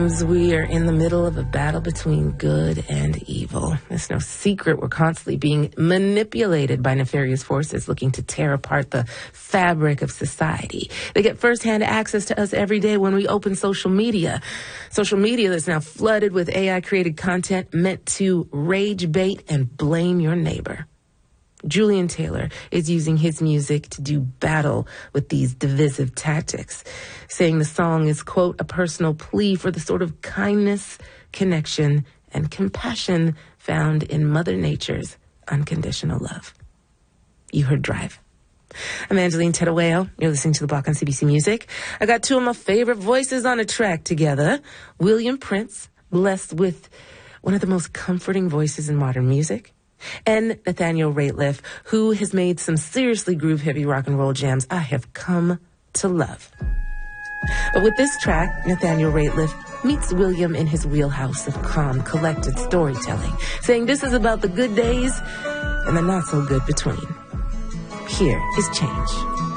We are in the middle of a battle between good and evil. It's no secret we're constantly being manipulated by nefarious forces looking to tear apart the fabric of society. They get firsthand access to us every day when we open social media. Social media that's now flooded with AI-created content meant to rage bait and blame your neighbor. Julian Taylor is using his music to do battle with these divisive tactics, saying the song is, quote, a personal plea for the sort of kindness, connection, and compassion found in Mother Nature's unconditional love. You heard Drive. I'm Angeline Tettaweo. You're listening to The Block on CBC Music. I got two of my favorite voices on a track together. William Prince, blessed with one of the most comforting voices in modern music, and Nathaniel Rateliff, who has made some seriously groove-heavy rock and roll jams I have come to love. But with this track, Nathaniel Rateliff meets William in his wheelhouse of calm, collected storytelling, saying this is about the good days and the not-so-good between. Here is Change.